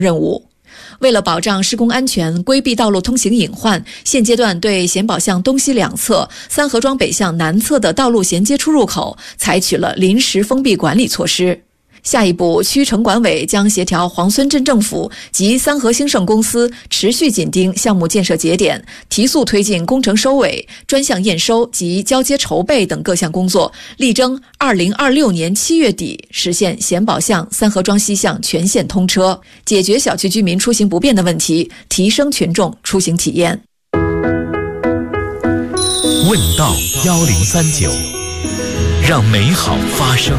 任务。为了保障施工安全，规避道路通行隐患，现阶段对贤宝巷东西两侧、三河庄北巷南侧的道路衔接出入口采取了临时封闭管理措施。下一步，区城管委将协调黄村镇政府及三河兴盛公司持续紧盯项目建设节点，提速推进工程收尾、专项验收及交接筹备等各项工作，力争2026年7月底实现贤宝巷、三河庄西巷全线通车，解决小区居民出行不便的问题，提升群众出行体验。 问道1039，让美好发生。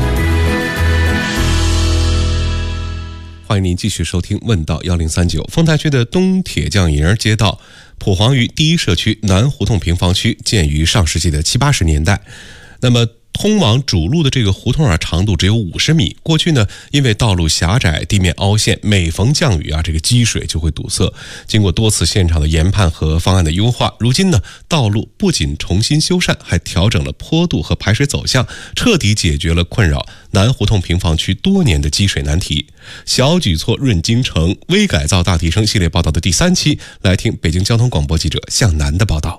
欢迎您继续收听问道1039。丰台区的东铁匠营街道蒲黄榆第一社区南胡同平房区建于上世纪的70、80年代。那么通往主路的这个胡同长度只有50米。过去呢，因为道路狭窄、地面凹陷，每逢降雨这个积水就会堵塞。经过多次现场的研判和方案的优化，如今呢，道路不仅重新修缮，还调整了坡度和排水走向，彻底解决了困扰南胡同平房区多年的积水难题。小举措润京城，微改造大提升系列报道的第3期，来听北京交通广播记者向南的报道。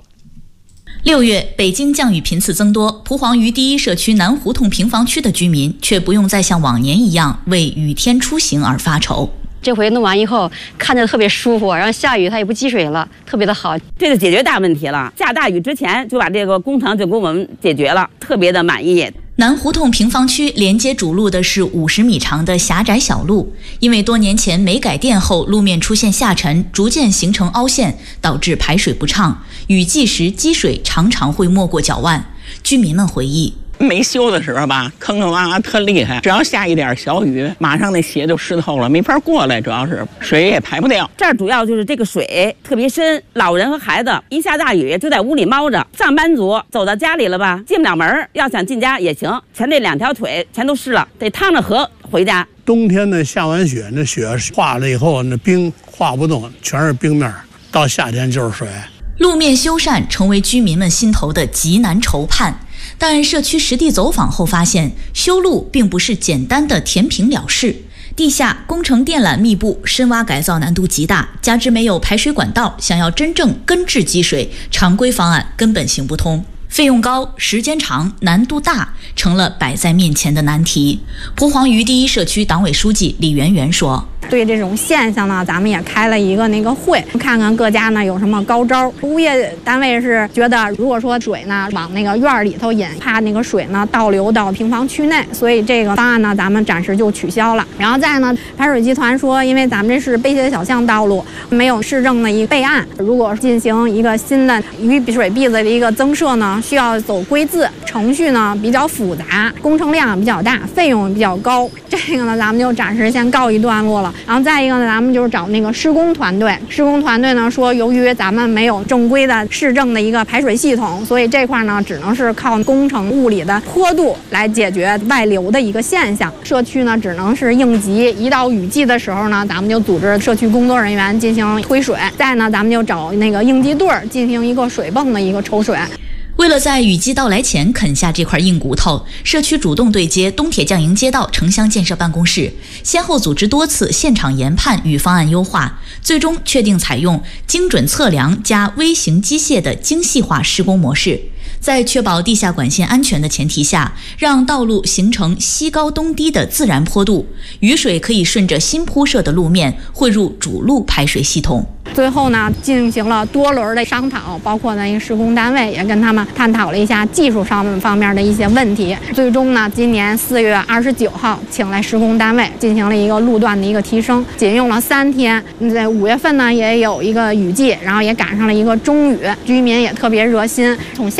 6月，北京降雨频次增多，蒲黄榆第一社区南胡同平房区的居民却不用再像往年一样为雨天出行而发愁。 这回弄完以后，看着特别舒服，然后下雨它也不积水了，特别的好。 这就解决大问题了，下大雨之前就把这个工程就给我们解决了，特别的满意。 南胡同平房区连接主路的是50米长的狭窄小路，因为多年前煤改电后路面出现下沉，逐渐形成凹陷，导致排水不畅，雨季时积水常常会没过脚腕。居民们回忆， 没修的时候吧，坑坑洼洼特厉害，只要下一点小雨，马上那鞋就湿透了，没法过来，主要是水也排不掉。 这儿主要就是这个水特别深，老人和孩子一下大雨就在屋里猫着，上班族走到家里了吧，进不了门，要想进家也行，全这2条腿全都湿了，得趟着河回家。 冬天呢，下完雪，那雪化了以后，那冰化不动，全是冰面，到夏天就是水。 路面修缮成为居民们心头的极难愁盼。但社区实地走访后发现，修路并不是简单的填平了事，地下工程电缆密布，深挖改造难度极大，加之没有排水管道，想要真正根治积水，常规方案根本行不通。费用高、时间长、难度大，成了摆在面前的难题。蒲黄榆第一社区党委书记李媛媛说， 对这种现象呢，咱们也开了一个会，看看各家呢有什么高招。物业单位是觉得，如果说水呢往那个院里头引，怕那个水呢倒流到平房区内，所以这个方案呢咱们暂时就取消了。然后再呢，排水集团说，因为咱们这是背斜小巷道路，没有市政的一个备案，如果进行一个新的雨水壁子的一个增设呢，需要走规字，程序呢比较复杂，工程量比较大，费用比较高。这个呢咱们就暂时先告一段落了。然后再一个呢，咱们就是找那个施工团队。施工团队呢说，由于咱们没有正规的市政的一个排水系统，所以这块呢只能是靠工程物理的坡度来解决外流的一个现象。社区呢只能是应急，一到雨季的时候呢，咱们就组织社区工作人员进行推水。再呢，咱们就找那个应急队进行一个水泵的一个抽水。 为了在雨季到来前啃下这块硬骨头，社区主动对接东铁匠营街道城乡建设办公室，先后组织多次现场研判与方案优化，最终确定采用精准测量加微型机械的精细化施工模式，在确保地下管线安全的前提下，让道路形成西高东低的自然坡度，雨水可以顺着新铺设的路面汇入主路排水系统。 最后呢，进行了多轮的商讨，包括呢施工单位也跟他们探讨了一下技术方面的一些问题。最终呢，今年4月29号请来施工单位进行了一个路段的一个提升，仅用了3天。在5月份呢，也有一个雨季，然后也赶上了一个中雨，居民也特别热心，从